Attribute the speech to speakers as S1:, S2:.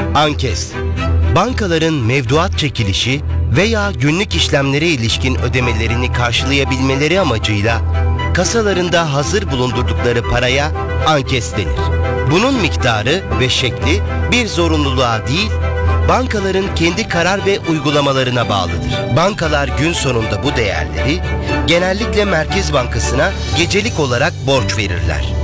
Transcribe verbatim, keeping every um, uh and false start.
S1: Ankes, bankaların mevduat çekilişi veya günlük işlemlere ilişkin ödemelerini karşılayabilmeleri amacıyla kasalarında hazır bulundurdukları paraya ankes denir. Bunun miktarı ve şekli bir zorunluluğa değil, bankaların kendi karar ve uygulamalarına bağlıdır. Bankalar gün sonunda bu değerleri genellikle Merkez Bankası'na gecelik olarak borç verirler.